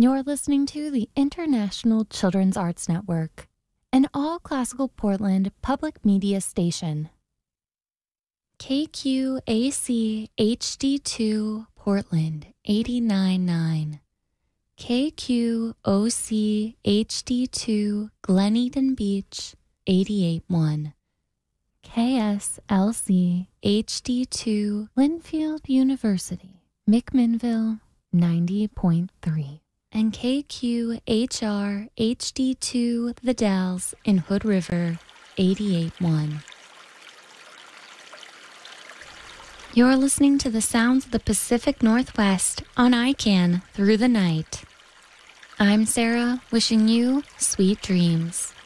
You're listening to the International Children's Arts Network, an all-classical Portland public media station. KQAC HD2 Portland 89.9. KQOC HD2 Glen Eden Beach 88.1. KSLC HD2 Linfield University, McMinnville 90.3. And KQHR HD2 The Dalles in Hood River 88.1. You're listening to the sounds of the Pacific Northwest on ICANN through the night. I'm Sarah, wishing you sweet dreams.